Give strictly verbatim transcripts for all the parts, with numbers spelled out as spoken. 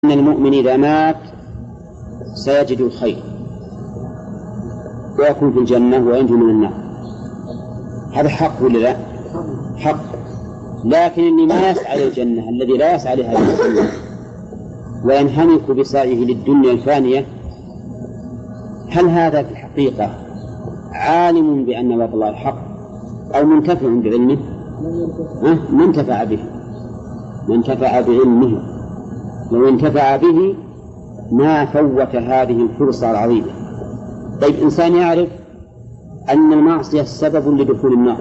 أن المؤمن إذا مات سيجد الخير ويكون في الجنة وينجو من النار. هذا حق ولا لا؟ حق. لكن اللي ما يسعى للجنة، الذي لا يسعى لهذه الجنة وينهمك بسعيه للدنيا الفانية، هل هذا في الحقيقة عالم بأن وعد الله الحق أو منتفع بعلمه؟ ما انتفع به، ما انتفع بعلمه. لو انتفع به ما فوت هذه الفرصة العظيمة. طيب، إنسان يعرف أن المعصية سبب لدخول النار،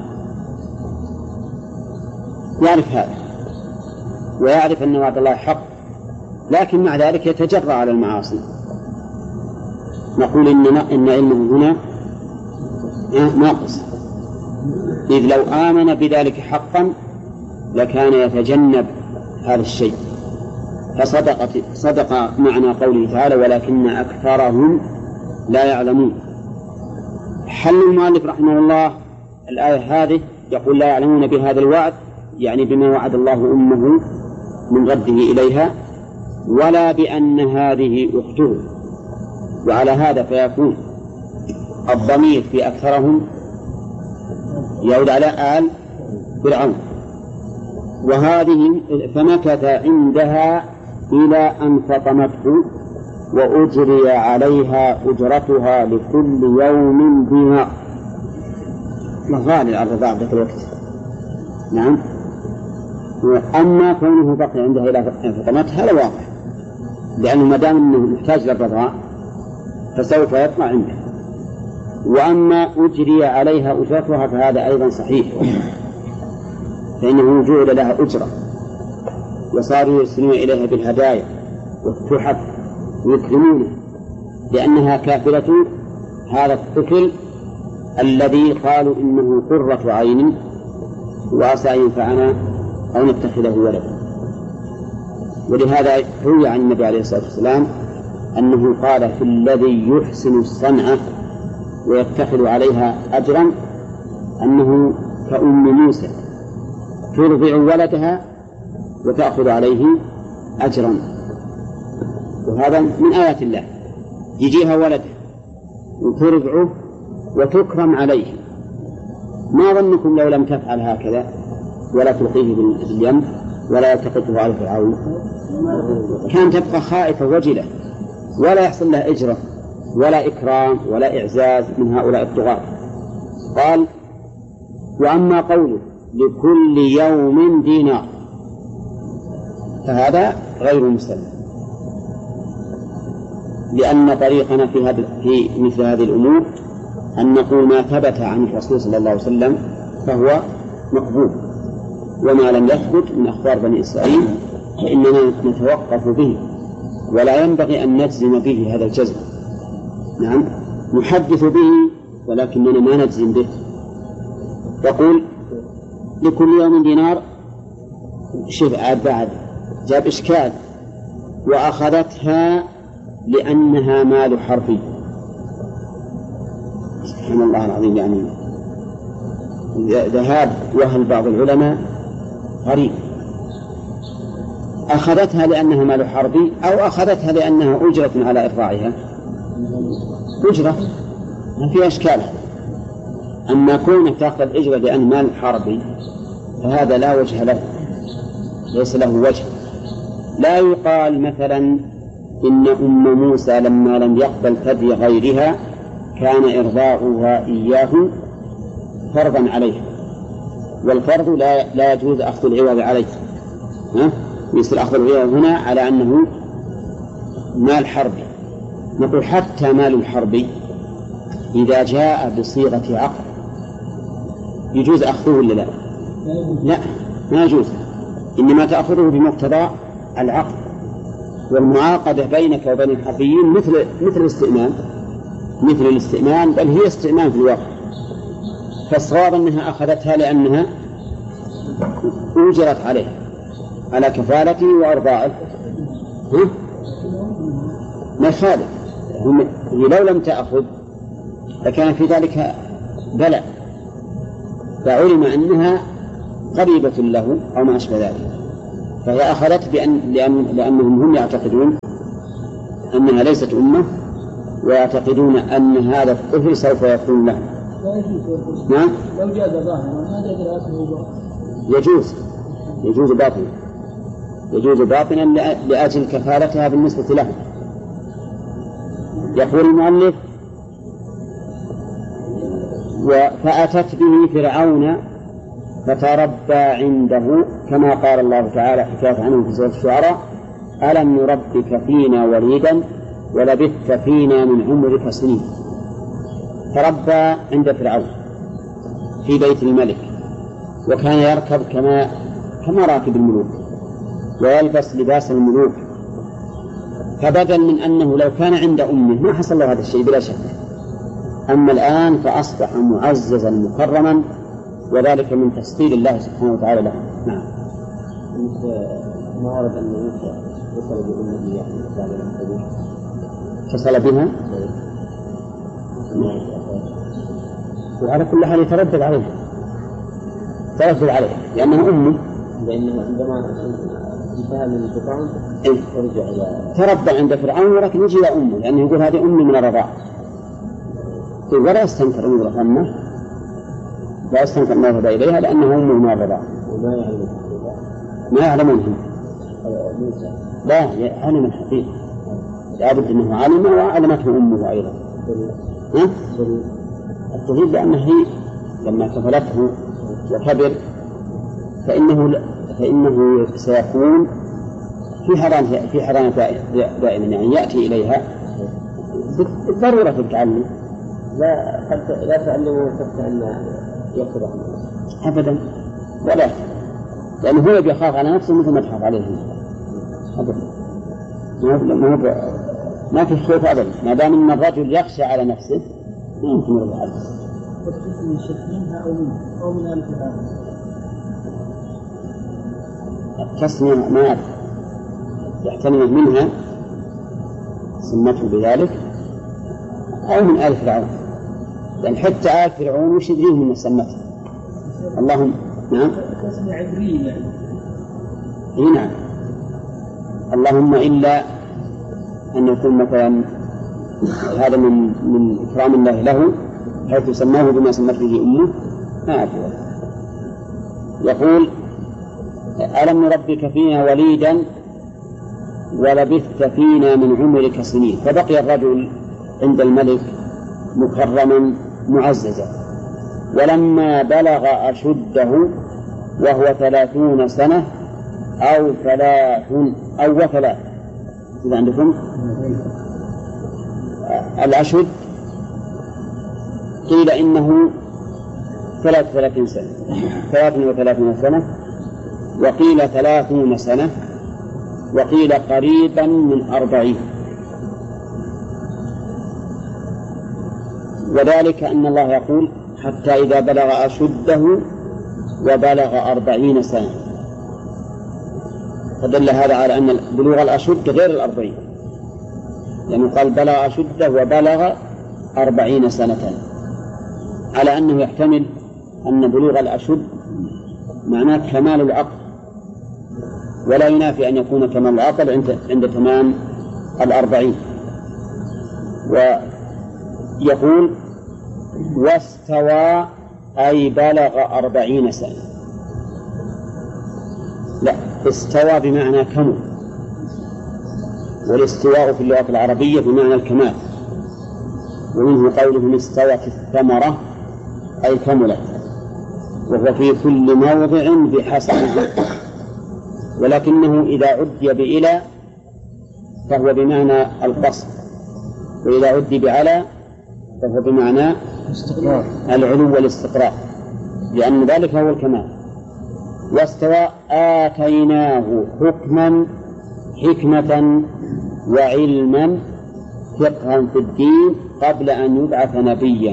يعرف هذا ويعرف أن وعد الله حق، لكن مع ذلك يتجرأ على المعاصي. نقول إن إن علمه هنا ناقص، إذ لو آمن بذلك حقا لكان يتجنب هذا الشيء. فصدق صدق معنى قوله تعالى: ولكن أكثرهم لا يعلمون. حل المؤلف رحمه الله الآية هذه، يقول: لا يعلمون بهذا الوعد، يعني بما وعد الله أمه من رده إليها، ولا بأن هذه أخته. وعلى هذا فيكون الضمير في أكثرهم يعود على آل فرعون. وهذه فمكث عندها إلى أن فطمته وأجري عليها أجرتها لكل يوم دينار. غالي على الرضاع ذاك الوقت. نعم. أما كونه بقي عندها إلى أن فطمته هذا واضح، لأنه ما دام أنه محتاج للرضاع فسوف يطلع عنده. وأما أجري عليها أجرتها فهذا أيضا صحيح، فإنه جعل لها أجرة وصاروا يرسلون إليها بالهدايا والتحف ويكرمونه، لأنها كافلة هذا الطفل الذي قالوا إنه قرة عين وعسى أن ينفعنا أو نتخذه ولدا. ولهذا روي عن النبي عليه الصلاة والسلام أنه قال: في الذي يحسن الصنعة ويتخذ عليها أجرا أنه كأم موسى ترضع ولدها وتأخذ عليه أجرا. وهذا من آيات الله، يجيها ولدها وترضعه وتكرم عليه. ما ظنكم لو لم تفعل هكذا ولا تلقيه في اليم ولا يلتقطه على فرعون؟ كان تبقى خائفة وجلة ولا يحصل لها أجرة ولا إكرام ولا إعزاز من هؤلاء الطغاة. قال: وأما قوله لكل يوم دينار فهذا غير مسلم، لأن طريقنا في, هذا في مثل هذه الأمور أن نقول ما ثبت عن الرسول صلى الله عليه وسلم فهو مقبول، وما لم يثبت من أخبار بني إسرائيل فإننا نتوقف به، ولا ينبغي أن نجزم به هذا الجزم. نعم، نحدث به ولكننا ما نجزم به. يقول: لكل يوم دينار. شوف عاد بعد جاب إشكال: وأخذتها لأنها مال حرفي. سبحان الله العظيم، يعني ذهاب وهل بعض العلماء غريب. أخذتها لأنها مال حربي أو أخذتها لأنها أجرة على إرضاعها؟ أجرة، ما في أشكال. أما كونك تأخذ الأجرة لأن مال حربي فهذا لا وجه له، ليس له وجه. لا يقال مثلا إن أم موسى لما لم يقبل ثدي غيرها كان إرضاعها إياه فرضا عليها، والفرض لا, لا يجوز أخذ العوض عليه. ها؟ مثل أخذ العوض هنا على أنه مال حربي. نقول حتى مال الحربي إذا جاء بصيغة عقد يجوز أخذه ولا لا؟ لا، ما يجوز، إنما تأخذه بمقتضى العقد. والمعاقدة بينك وبين الحربيين مثل مثل الاستئمان، مثل الاستئمان، بل هي استئمان في الواقع. فالصواب أنها أخذتها لأنها أجرت عليها على كفالته وأرضاعه. ما يخالف، لو لم تأخذ لكان في ذلك بلاء، فعلم أنها قريبة له أو ما أشبه ذلك. فهي أخذت بأن لأن لأنهم هم يعتقدون أنها ليست أمة، ويعتقدون أن هذا الطفل سوف يكون له. نعم. لو جاز ظاهرا ما جاز رأسه. يجوز يجوز باطنا يجوز باطنا لأجل كفالتها بالنسبة لهم. يقول المؤلف: فأتت به فرعون فتربى عنده، كما قال الله تعالى حكاية عنه في سورة الشعراء: ألم نربك فينا وليدا ولبثت فينا من عمرك سنين. تربى عند فرعون في بيت الملك، وكان يركب كما كما راكب الملوك ويلبس لباس الملوك، فبدل من أنه لو كان عند أمه ما حصل له هذا الشيء بلا شك. أما الآن فأصبح معززا مكرما، وذلك من تسخير الله سبحانه وتعالى له. نعم. ما ورد أن موسى اتصل بأمه يعني اتصل بها، وعلى كل حال يتردد عليها تردد عليها لأنها أمه، لأنه عندما انتهى من الفرعون يرجع إلى تربى عند فرعون، ولكن يجي إلى أمه لأنه يقول هذه أمي من الرضاعة، ولا يستنكر أمه أمه لا يستنكر ما يهدى إليها لأنه أمه من الرضاعة. وما يعلم ما يعلمونهم لا يعلم الحقيقة، لابد أنه علم وعلمته أمه أيضا. ها؟ الدليل لأنه هي لما كفلته وكبر فإنه فإنه سيكون في حضانة في حضانة دائما، يعني يأتي إليها بالضرورة في التعلم. لا حتى لا تعلمه حتى أن يقرأ أبدا، ولا لأنه هو بيخاف على نفسه مثل ما تخاف عليه أبدا. ما هو ما في خوف أبدا، ما دام أن الرجل يخشى على نفسه ما يمكن يرضى عليه. من شتمها أو من أو من ألف العالم. التسمية ما يحتمل منها سمته بذلك أو من آل فرعون، لأن حتى آل فرعون وش يدريهم من سمته. اللهم نعم. تسمية عبرية يعني. إيه نعم. اللهم إلا أن يكون مثلا هذا من من إكرام الله له حيث سماه بما سمت به أمه ما أعرف. يقول: ألم نربك فينا وليدا ولبثت فينا من عمرك سنين. فبقي الرجل عند الملك مكرما معززا، ولما بلغ أشده وهو ثلاثون سنة أو ثلاث أو ثلاث، إذا عندكم الأشد قيل إنه ثلاث وثلاثين سنة ثلاث وثلاثين سنة، وقيل ثلاثون سنة، وقيل قريبا من أربعين. وذلك أن الله يقول: حتى إذا بلغ أشده وبلغ أربعين سنة، فدل هذا على أن بلوغ الأشد غير الأربعين، يعني قال بلغ أشده وبلغ أربعين سنة، على أنه يحتمل أن بلوغ الأشد معناه كمال العقل، ولا ينافي أن يكون كمال العقل عند, عند تمام الأربعين. ويقول: واستوى أي بلغ أربعين سنة. لا، استوى بمعنى كمل، والاستواء في اللغة العربية بمعنى الكمال، ومنه قوله استوت الثمرة أي كملت، وهو في كل موضع بحسبه، ولكنه إذا عدي بإلى فهو بمعنى القصد، وإذا عدي بعلى فهو بمعنى استقرار العلو والاستقرار، لأن ذلك هو الكمال. واستوى آتيناه حكما حكمة وعلما فقها في الدين قبل أن يبعث نبيا.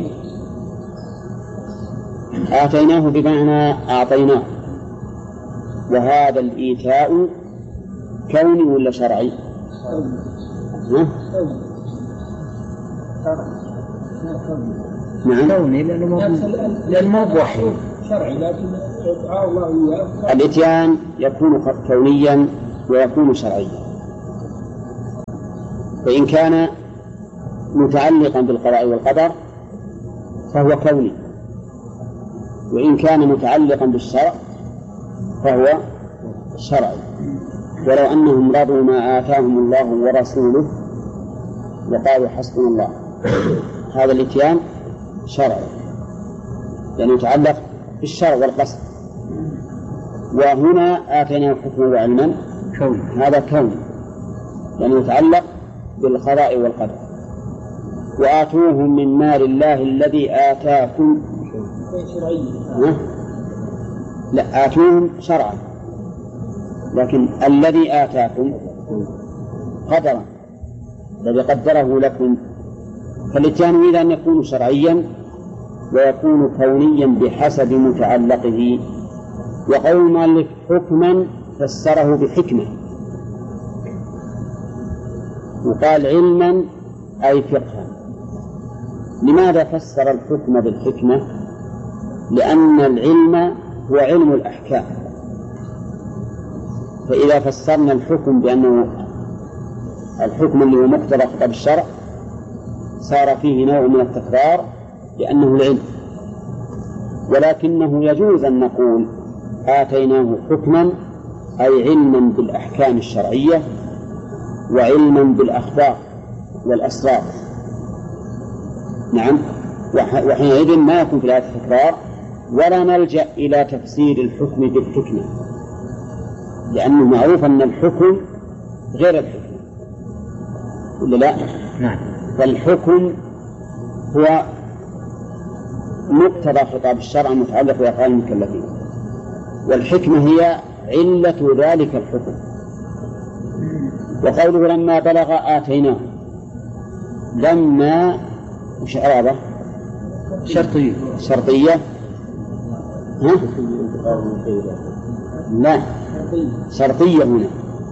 آتيناه بمعنى أعطيناه، وهذا الإيتاء كوني ولا شرعي؟ ها؟ نعم كوني، لأنه موضوع شرعي، لكن الإتيان يكون كونيا ويكون شرعيا. فإن كان متعلقا بالقضاء والقدر فهو كوني، وإن كان متعلقا بالشرع فهو شرعي. ولو أنهم رضوا ما آتاهم الله ورسوله وقالوا حسبنا الله، هذا الإتيان شرعي يعني يتعلق بالشرع والقصد. وهنا آتيناه حكما وعلما كون، هذا كون يعني يتعلق بالقضاء والقدر. وآتوهم من مال الله الذي آتاكم لا آتوهم شرعا، لكن الذي آتاكم قدرا الذي قدره لكم. فالإتيان إذا أن يكون شرعيا ويكون كونيا بحسب متعلقه. وقول المؤلف حكما فسره بحكمة، وقال علما أي فقها. لماذا فسر الحكم بالحكمة؟ لأن العلم هو علم الأحكام، فإذا فسرنا الحكم بأنه الحكم اللي هو مقتضى خطاب الشرع صار فيه نوع من التكرار لأنه العلم. ولكنه يجوز أن نقول آتيناه حكما أي علما بالأحكام الشرعية وعلما بالأخبار والأسرار. نعم، وحينئذ ما يكون في الآية تكرار ولا نلجأ إلى تفسير الحكم بالحكمة، لأنه معروف أن الحكم غير الحكمة ولا لا؟ نعم. فالحكم هو مقتضى خطاب الشرع المتعلق بأفعال المكلفين، والحكمة هي علة ذلك الحكم. وقوله لما بلغ آتيناه، لما وش إعرابه؟ شرطية شرطية ها؟ لا شرطية هنا،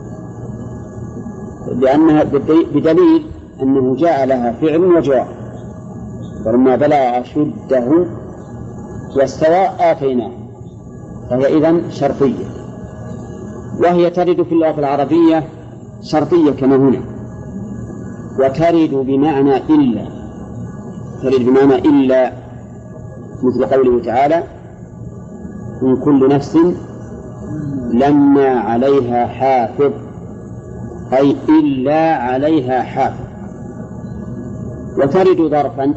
لأنها بدليل أنه جاء لها فعل وجواب. ولما بلغ أشده واستوى آتيناه، فهي إذن شرطية، وهي ترد في اللغة العربية شرطية كما هنا، وترد بمعنى إلا، ترد بمعنى إلا مثل قوله تعالى من كل نفس لما عليها حافظ، أي إلا عليها حافظ. وترد ظرفا،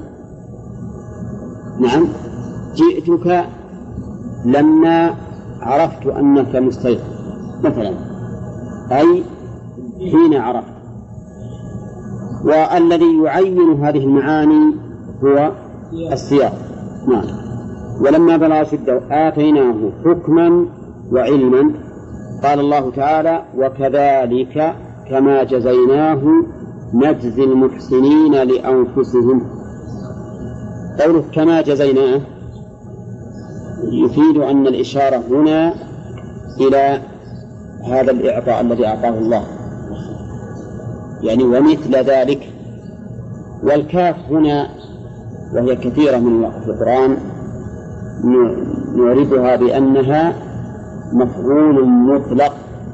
نعم، جئتك لما عرفت أنك مستيقظ مثلا، أي حين عرفت. والذي يعين هذه المعاني هو السياق. نعم. ولما بلغ أشده آتيناه حكما وعلما. قال الله تعالى وكذلك كما جزيناه نجزي المحسنين لأنفسهم. قوله كما جزيناه يفيد أن الإشارة هنا إلى هذا الإعطاء الذي أعطاه الله، يعني ومثل ذلك. والكاف هنا وهي كثيرة من في القرآن نعرفها بأنها مفعول مطلق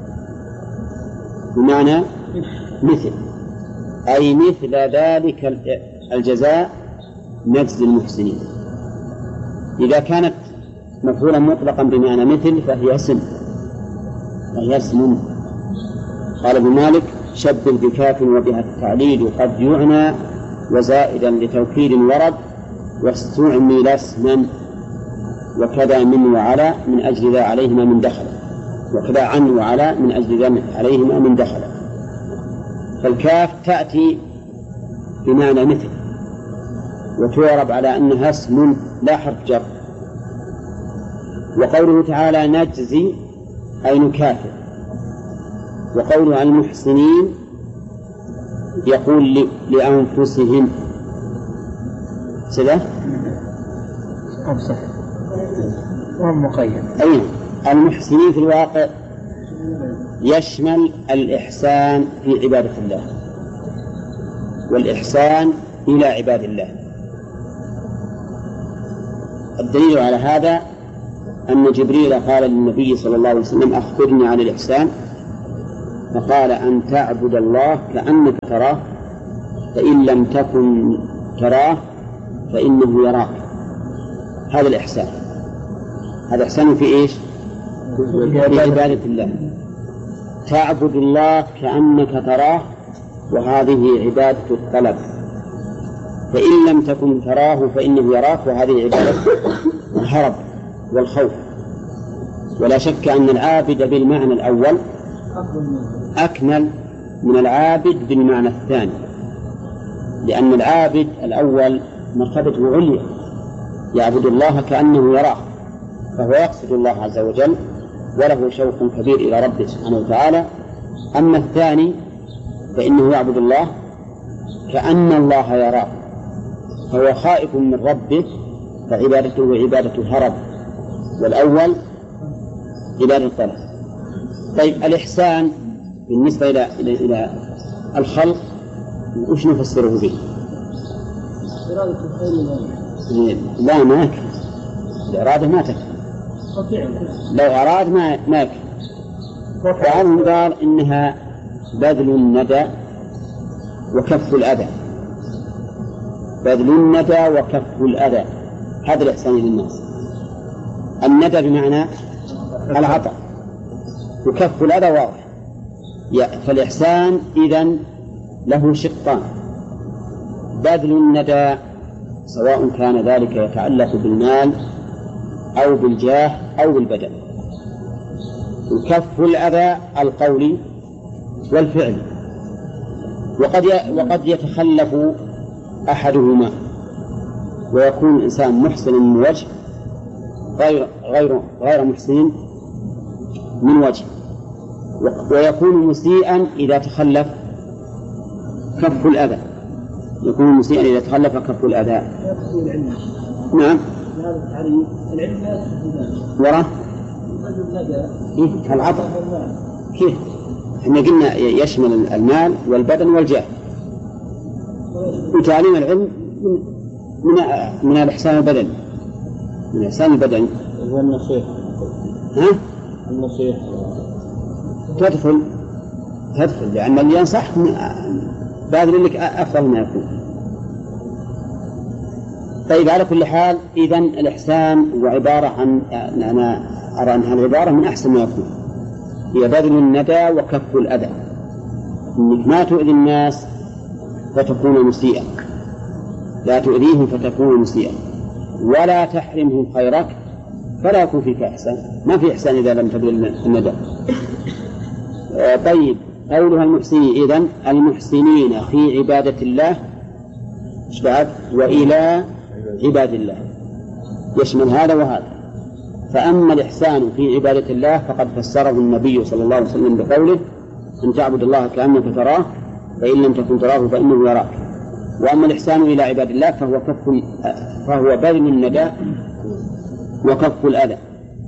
بمعنى مثل، أي مثل ذلك الجزاء نجزي المحسنين. إذا كانت مفعولا مطلقا بمعنى مثل فهي اسم، فهي اسم. قال ابن مالك شبه بكاف وبها التعليل قد يعنى وزائدا لتوكيد ورد واستعمل اسما. وكذا من وعلى من أجل ذا عليهما من دخل، وكذا عن وعلى من أجل ذا عليهما من دخل. فالكاف تأتي بمعنى مثل وتعرب على أنها اسم لا حرف جر. وقوله تعالى نجزي أي نكافئ. وقوله عن المحسنين يقول لأنفسهم سلام أبصح وهم مقيم. أي المحسنين في الواقع يشمل الإحسان في عبادة الله والإحسان إلى عباد الله. الدليل على هذا أن جبريل قال للنبي صلى الله عليه وسلم أخبرني عن الإحسان، فقال أن تعبد الله كأنك تراه فإن لم تكن تراه فإنه يراك. هذا الإحسان، هذا إحسان في إيش؟ في عبادة الله. تعبد الله كأنك تراه، وهذه عبادة الطلب. فإن لم تكن تراه فإنه يراك، وهذه عبادة الهرب والخوف. ولا شك أن العابد بالمعنى الأول أكمل من العابد بالمعنى الثاني، لأن العابد الأول مرتبته عليا، يعبد الله كأنه يراه، فهو يقصد الله عز وجل وله شوق كبير إلى ربه سبحانه وتعالى. أما الثاني فإنه يعبد الله كأن الله يراه، فهو خائف من ربه، فعبادته عبادة الهرب، والأول عبادة الطلب. طيب الإحسان بالنسبة إلى إلى إلى الخلق وش نفسره به؟ إرادة الخير. لا ما يكفي، الإرادة ما تكفي، لو أراد ما ما يكفي. وعنهم قال إنها بذل الندى وكف الأذى، بذل الندى وكف الأذى، هذا الإحسان للناس. الندى بمعنى العطاء، وكف الأذى واضح. فالإحسان إذن له شقان: بذل الندى سواء كان ذلك يتعلق بالمال أو بالجاه أو بالبدن، وكف الأذى القولي والفعل. وقد وقد يتخلف أحدهما ويكون الإنسان محسن من وجه غير غير غير محسن من وجه، ويكون مسيئا إذا تخلف كف الأذى، يكون مسيئا إذا تخلف كف الأذى. نعم. وراه إيه العطاء كيف؟ احنا قلنا يشمل المال والبدن والجاه. وتعليم العلم من من الإحسان البدني، من الإحسان البدني. والنصيحة. ها؟ النصيحة تدخل تدخل لأن اللي ينصح باذل لك أفضل ما يكون. طيب على كل حال إذن الإحسان هو عبارة عن، أنا أرى أنها العبارة من أحسن ما يكون، هي بذل الندى وكف الأذى، إنك ما تؤذي الناس فتكون مسيئا، لا تؤذيهم فتكون مسيئا، ولا تحرمهم خيرك فلا يكون فيك إحسان. ما في إحسان إذا لم تبذل الندى. طيب قولها المحسنين، إذن المحسنين في عبادة الله بعد وإلى عباد الله، يشمل هذا وهذا. فأما الإحسان في عبادة الله فقد فسره النبي صلى الله عليه وسلم بقوله أن تعبد الله كأنك تراه فإن لم تكن تراه فإنه يراك. وأما الإحسان إلى عباد الله فهو كف فهو بذل الندى وكف الأذى.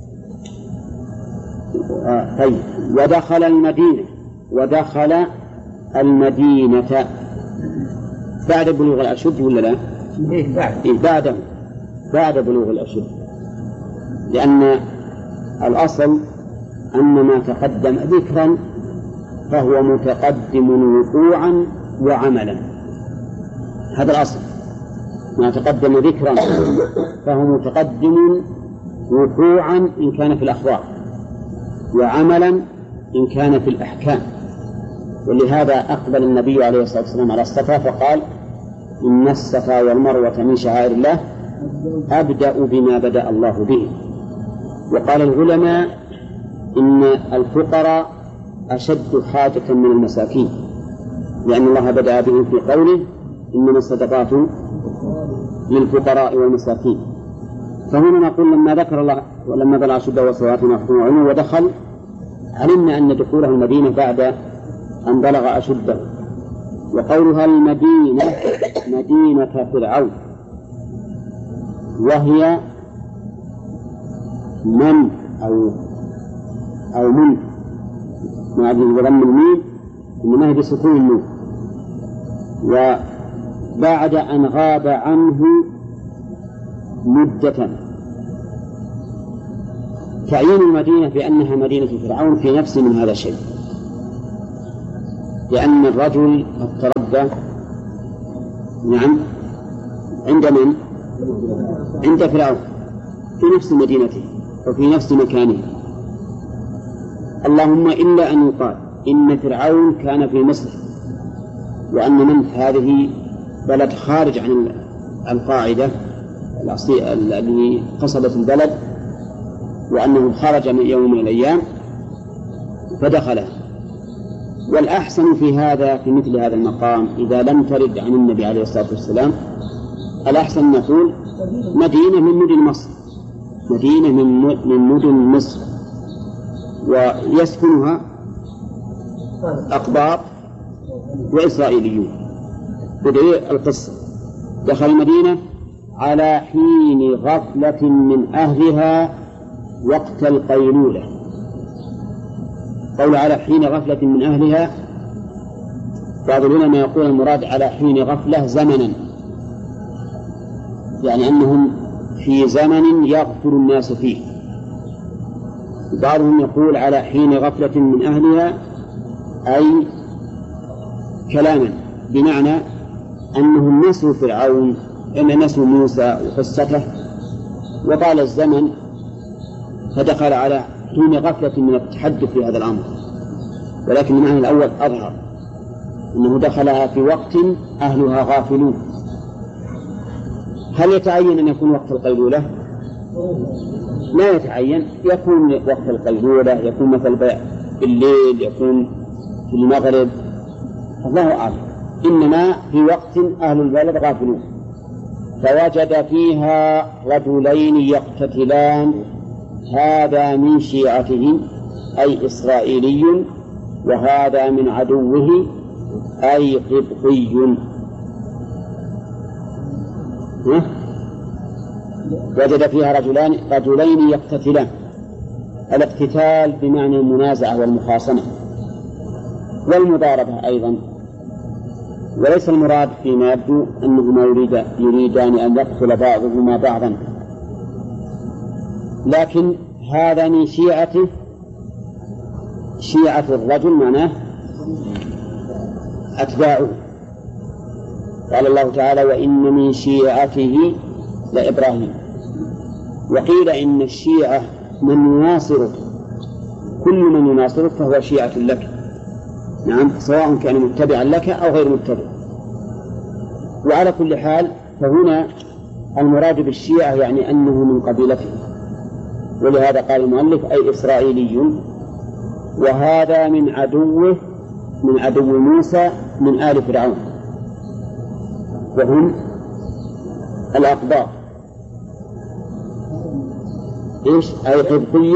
طيب ودخل المدينة، ودخل المدينة بعد بلوغ الأشد ولا لا؟ إيه بعد. إيه بعد بعد بلوغ الأشد، لأن الأصل أن ما تقدم ذكرا فهو متقدم وقوعا وعملا. هذا الأصل، ما تقدم ذكرا فهو متقدم وقوعا إن كان في الأخبار، وعملا إن كان في الأحكام. ولهذا أقبل النبي عليه الصلاة والسلام على الصفا فقال إن الصفا والمروة من شعائر الله أبدأ بما بدأ الله به. وقال العلماء إن الفقراء أشد حاجة من المساكين، لأن الله بدأ بهم في قوله إنما الصدقات للفقراء والمساكين. فهنا نقول لما ذكر الله ولما بلغ أشده وسواته وحكمه وعلمه ودخل، علمنا أن دخوله المدينة بعد أن بلغ أشده. وقولها المدينة مدينة فرعون، وهي من أو أو من مع ضم الميم، إنما هي بسكون النون. وبعد أن غاب عنه مدة، تعيين المدينة بأنها مدينة فرعون في نفس من هذا الشيء، لأن الرجل قد تردى نعم عند من؟ عند فرعون في نفس مدينته وفي نفس مكانه. اللهم إلا أن يقال إن فرعون كان في مصر، وأن منف هذه بلد خارج عن القاعدة التي قصدت البلد، وأنه خرج من يوم من الأيام فدخله. والأحسن في هذا في مثل هذا المقام إذا لم ترد عن النبي عليه الصلاة والسلام، الأحسن نقول مدينة من مدن مصر، مدينة من مدن مصر، ويسكنها أقباط وإسرائيليون. بدأ القصة: دخل المدينة على حين غفلة من أهلها وقت القيلولة. قول على حين غفلة من أهلها، بعض العلماء يقول المراد على حين غفلة زمنا، يعني أنهم في زمن يغفل الناس فيه. بعضهم يقول على حين غفلة من أهلها أي كلاما، بمعنى أنهم نسوا فرعون، أن نسوا موسى وقصته وطال الزمن فدخل على حين غفلة من التحدث في هذا الأمر. ولكن المعنى الأول أظهر، أنه دخلها في وقت أهلها غافلون. هل يتعين أن يكون وقت القيلولة؟ لا يتعين، يكون وقت القيلولة، يكون مثل بالليل، يكون في المغرب، الله أعلم. إنما في وقت أهل البلد غافلون. فوجد فيها رجلين يقتتلان، هذا من شيعته أي إسرائيلي، وهذا من عدوه أي قبطي. وجد فيها رجلان رجلين يقتتلان. الاقتتال بمعنى المنازعة والمخاصمة والمضاربة أيضا، وليس المراد فيما يبدو أنهما يريد يريدان أن يقتل بعضهما بعضا، لكن هذا من شيعته. شيعة الرجل معناه أتباعه. قال الله تعالى: وإن من شيعته لإبراهيم. وقيل إن الشيعة من يناصرك، كل من يناصرك فهو شيعة لك، نعم، سواء كان متبعا لك أو غير متبع. وعلى كل حال فهنا المراد بالشيعة يعني أنه من قبيلته، ولهذا قال المؤلف أي إسرائيلي. وهذا من عدوه، من عدو موسى من آل فرعون، وهم الأقباط. إيش؟ أي قبطي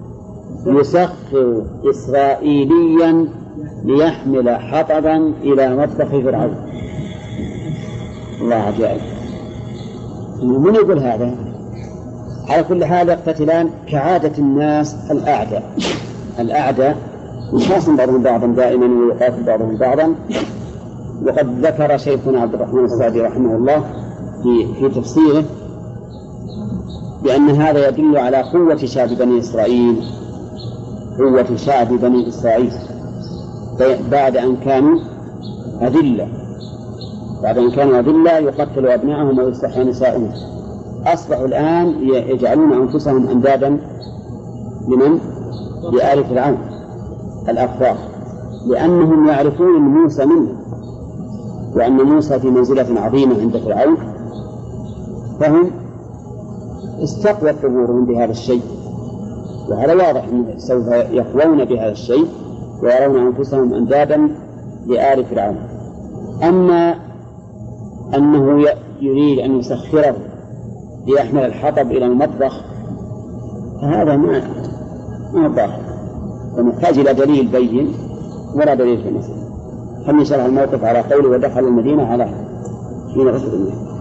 يسخر إسرائيليا ليحمل حطبا إلى مطبخ فرعون. الله عجائب، من يقول هذا؟ على كل حال يقتتلان كعادة الناس الأعداء. الأعداء يخاصم بعضهم بعضا دائما ويقاتل بعضهم بعضا. وقد ذكر شيخنا عبد الرحمن السعدي رحمه الله في في تفسيره بأن هذا يدل على قوة شعب بني إسرائيل، قوة شعب بني إسرائيل بعد أن كانوا أذلة، بعد أن كانوا أذلة يقتل أبنائهم ويستحيي نساءهم، أصبحوا الآن يجعلون أنفسهم أندادا لمن؟ لآل فرعون الأخفار، لأنهم يعرفون أن موسى منهم، وأن موسى في منزلة عظيمة عند فرعون، فهم استقوت ثبورهم بهذا الشيء. وهذا واضح أنه سوف يقوون بهذا الشيء ويرون أنفسهم أندادا لآل فرعون. أما أنه يريد أن يسخره ليحمل الحطب إلى المطبخ فهذا ما ما ظاهر، ونحتاج إلى دليل بين ولا دليل في المسألة. خلنا نشرح الموقف على قوله: ودخل المدينة على حين غفلة منه.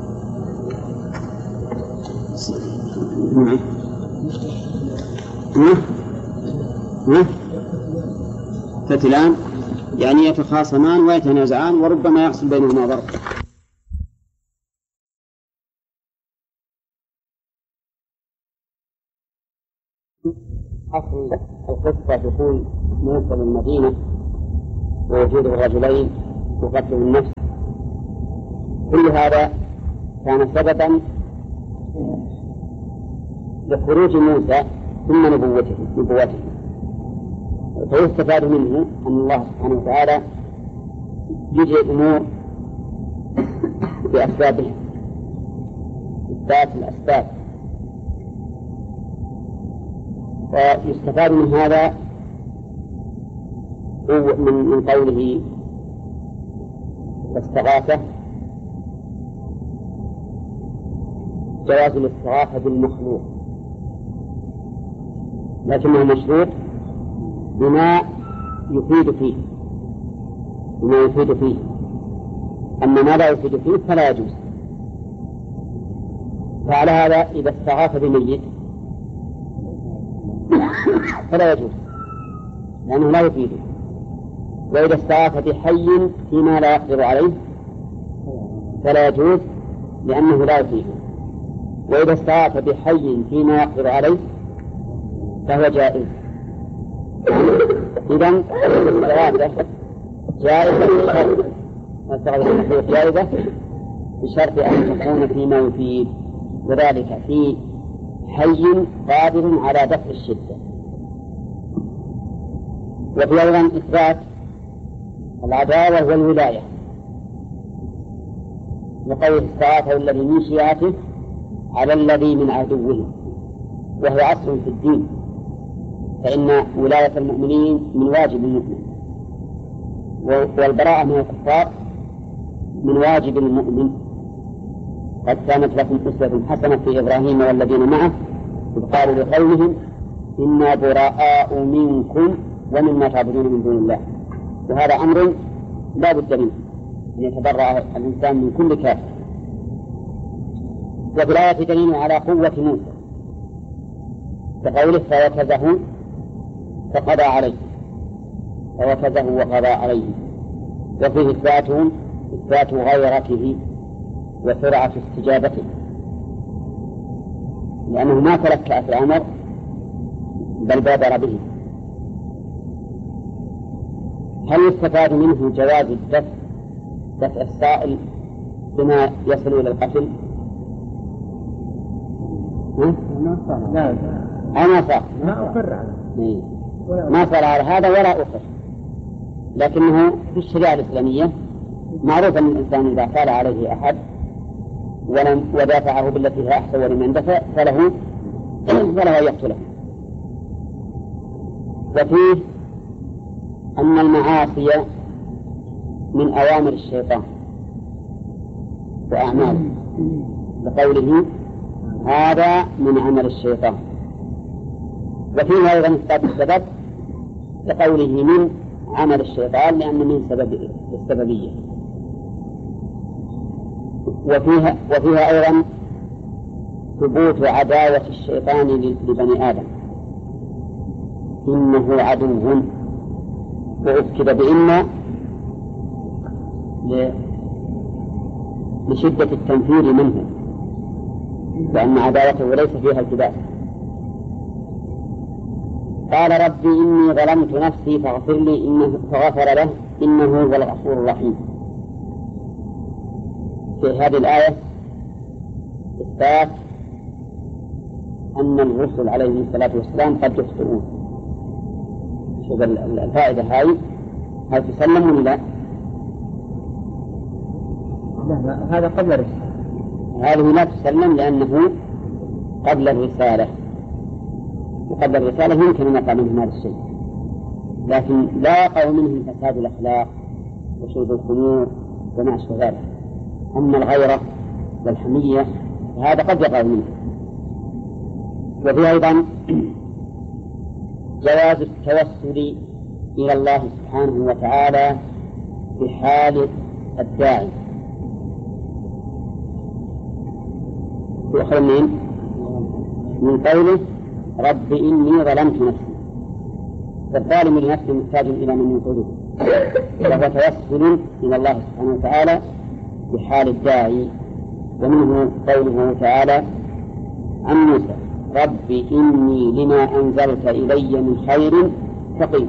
نعم. ها؟ فتلان يعني يتخاصمان ويتنازعان وربما يحصل بينهما ضرب. أصل القصة دخول موسى للمدينة ووجود الرجلين وقتله النفس، كل هذا كان سببا لخروج موسى ثم نبوته نبوته فيستفاد منه أن الله سبحانه وتعالى يجري الأمور بأسبابها، إثبات الأسباب. ويستفاد من هذا من قوله واستغاثة جواز الاستغاثة بالمخلوق، لكنه مشروط بما يفيد فيه بما يفيد فيه أما ما لا يفيد فيه فلا يجوز. فعلى هذا إذا استغاث بميت فلا يجوز لأنه لا يفيده، وإذا استغاث بحي فيما لا يقدر عليه فلا يجوز لأنه لا يفيده، وإذا استغاث بحي فيما يقدر عليه فهو جائز. إذن الاستغاثة جائزة بشرط جائزة بشرط أن تكون فيما يفيد، وذلك في حي قادر على دفع الشدة. وفي أيضا إثبات العداوة والولاية لقول استغاثه الذي من شيعته على الذي من عدوه، وهو أصل في الدين، فإن ولاية المؤمنين من واجب المؤمن، والبراءة من الكفار من واجب المؤمن. قد كانت لكم أسوة حسنة في إبراهيم والذين معه إذ قالوا لقومهم إنا براء منكم ومما تعبدون من دون الله، وهذا أمر لا بد منه أن يتبرأ الإنسان من كل كافر. وفي الآية دليل على قوة موسى كقوله فوكزه فقضى عليه، فوكزه وقضى عليه، وفيه إثباته إثبات غيرته وسرعة استجابته، لأنه ما تلكأ في الأمر بل بادر به. هل يستفاد منه جواز الدفع دفع السائل بما يصل إلى القتل؟ لا أنا صار ما أقر على ما صار على هذا ولا أخر، لكنه في الشريعة الإسلامية معروف أن الإنسان إذا قال عليه أحد ولم ودافعه بالتي هي أحسن ولمن دفع فله فله يقتله. وفيه أن المعاصي من أوامر الشيطان وأعماله، بقوله هذا من عمل الشيطان. وفيه أيضا إثبات السبب بقوله من عمل الشيطان لأن من سبب السببية. وفيها, وفيها أيضا ثبوت عداوة الشيطان لبني آدم، إنه عدو، وأكد بإن لشدة التنفير منه، لأن عداوته ليس فيها التباس. قال ربي إني ظلمت نفسي فاغفر لي إنه فغفر له إنه هو الغفور الرحيم. في هذه الآية إثبات أن الرسل عليهم الصلاة والسلام قد يخطئون. شوف الفائدة هاي هل تسلم ولا لا؟ هذا قبل الرسالة، هذه لا تسلم لأنه قبل الرسالة، وقبل الرسالة يمكن أن يقع منه هذا الشيء، لكن لا يقع منه فساد الأخلاق وشرب الخمور وما أشبه ذلك. أما الغيرة والحمية هذا قد يقع منه. وفي أيضا جواز التوسل إلى الله سبحانه وتعالى في حال الداعي. يؤخذ من من قوله رب إني ظلمت نفسي، فالظالم لنفسه محتاج إلى من ينقذه، وهو توسل إلى الله سبحانه وتعالى بحال الداعي. ومنه قوله تعالى عن موسى رب إني لما أنزلت إلي من خير فقير.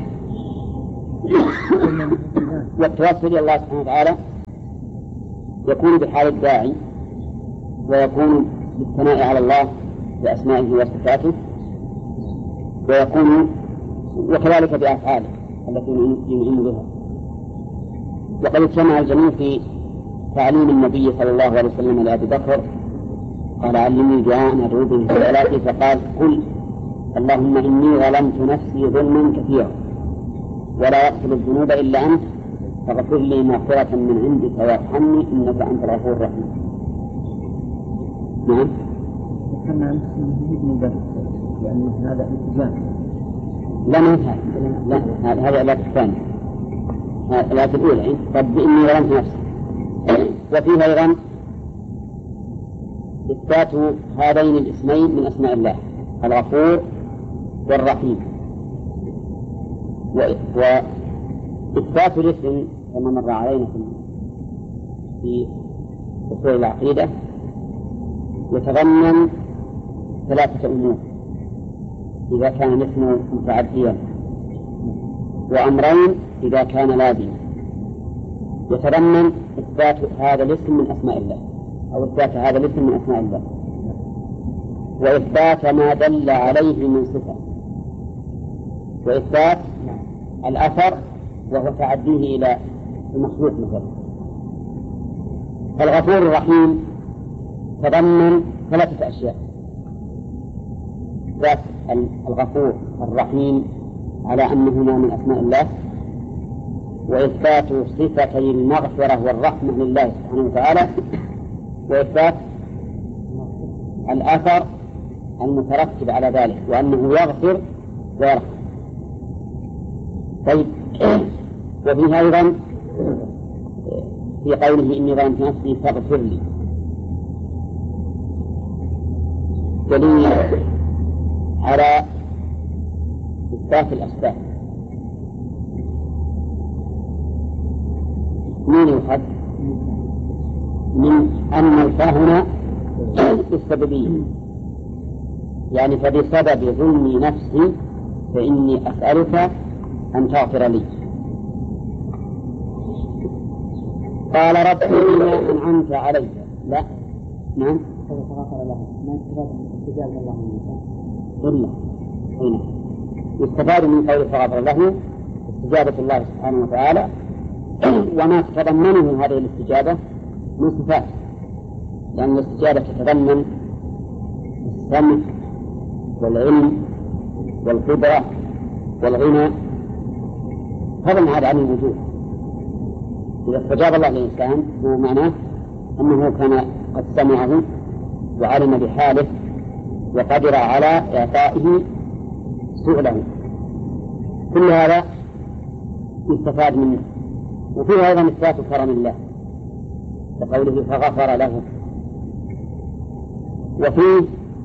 والتوسل إلى الله سبحانه وتعالى يكون بحال الداعي، ويكون بالثناء على الله بأسمائه وصفاته، ويكون وكذلك بأفعاله التي ينعم بها. وقد اجتمع الجميع في تعليم النبي صلى الله عليه وسلم لأبي بكر، قال علمني دعاء أدعو به في صلاتي، فقال قل اللهم إني ظلمت نفسي ظلما كثيرا ولا يغفر الذنوب إلا أنت فاغفر لي مغفرة من عندك وارحمني إنك أنت الغفور الرحيم. نعم. كان عن ابن بكر يعني هذا التزام. لا ما لا هذا هذا الآية الثانية، الآية الأولى رب إني ظلمت نفسي. وفيها أيضا إثبات هذين الاسمين من أسماء الله الغفور والرحيم. وإثبات الاسم كما مر علينا في أصول العقيدة يتضمن ثلاثة أمور إذا كان الاسم متعديا، وأمرين إذا كان لازما. يتضمن إثبات هذا الاسم من أسماء الله أو إثبات هذا الاسم من أسماء الله، وإثبات ما دل عليه من صفة، وإثبات الأثر وهو تعديه إلى المخلوق مثلا. فالغفور الرحيم تضمن ثلاثة أشياء: ذات الغفور الرحيم على أنهما من أسماء الله، وإثبات صفتي المغفرة والرحمة لله سبحانه وتعالى، وإثبات الأثر المترتب على ذلك وأنه يغفر ويرحم. طيب، وفيها أيضا في قوله إني ظلمت نفسي فاغفر لي دليل على إثبات الأسباب. مين يؤخذ من أن الفاء هنا السببية، يعني فبسبب ظلمي نفسي فإني أسألك أن تغفر لي. قال رب بما أنعمت علي. لا نعم فغفر له ما استجاب الله منه إلا هنا يستفاد من قول فغفر له استجابة الله سبحانه وتعالى وما تتضمنه هذه الاستجابة من صفات، لأن الاستجابة تتضمن السمع والعلم والقدرة والغنى، هذا ما عاد عن الوجود. إذا استجاب الله للإنسان هو معناه أنه كان قد سمعه وعلم بحاله وقدر على إعطائه سؤله. كل هذا يستفاد منه. وفيه أيضا إثبات كرم الله بقوله فغفر له، وفيه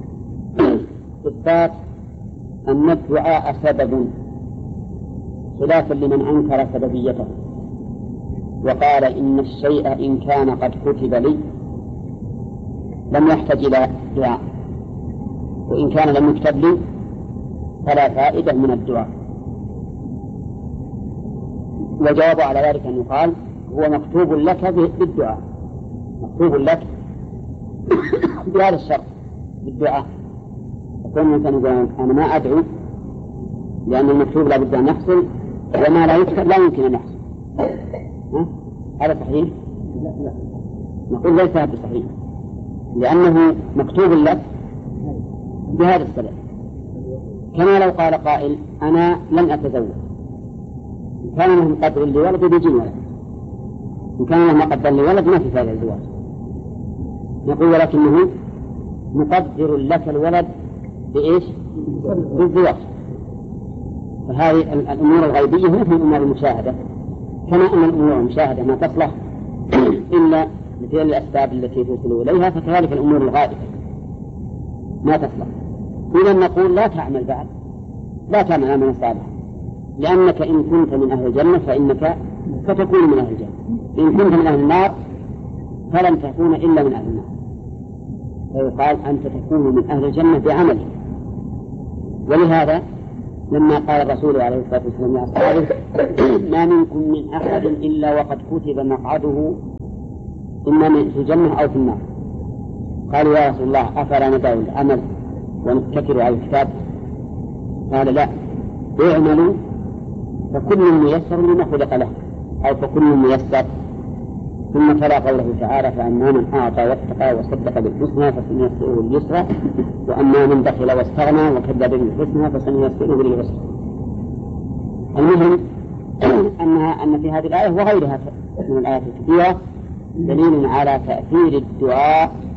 إثبات أن الدعاء سبب خلافا لمن أنكر سببيته وقال إن الشيء إن كان قد كتب لي لم يحتاج إلى دعاء، وإن كان لم يكتب لي فلا فائدة من الدعاء. وجواب على ذلك أن يقال هو مكتوب لك بالدعاء، مكتوب لك بهذا الشرط بالدعاء. يكون الإنسان يقول أنا ما أدعو لأن المكتوب لا بد أن يحصل وما لا يكتب لا يمكن أن يحصل. هذا صحيح؟ لا لا نقول ليس هذا صحيح، لأنه مكتوب لك بهذا السبب. كما لو قال قائل أنا لن أتزوج، إن كان لهم قدر لولد بيجي ولد، إن كان لهم قدر لولد ما في فائدة الزواج. نقول ولكنه مقدر لك الولد بإيش؟ بالزواج. فهذه الأمور الغيبية مثل الأمور المشاهدة، كما أن الأمور المشاهدة ما تصلح إلا لفعل الأسباب التي توصل إليها، فكذلك الأمور الغائبة ما تصلح. إذا نقول لا تعمل بعد، لا تعمل عملا صالحا، لأنك إن كنت من أهل الجنة فإنك ستكون من أهل الجنة، إن كنت من أهل النار فلن تكون إلا من أهل النار. فيقال أنت تكون من أهل الجنة بعملك. ولهذا لما قال الرسول عليه الصلاة والسلام لأصحابه ما منكم من أحد إلا وقد كتب مقعده إما في الجنة أو في النار. قالوا يا رسول الله أفلا ندع العمل ونتكل على الكتاب؟ قال لا، اعملوا فكل ميسر لما خلق له، أو فكل ميسر. ثم تلا قوله تعالى فأما من أعطى واتقى وصدق بالحسنى فسنيسره لليسرى وأما من بخل واستغنى وكذب بالحسنى فسنيسره للعسرى. المهم أنها أن في هذه الآية وغيرها من الآيات الكثيرة دليل على تأثير الدعاء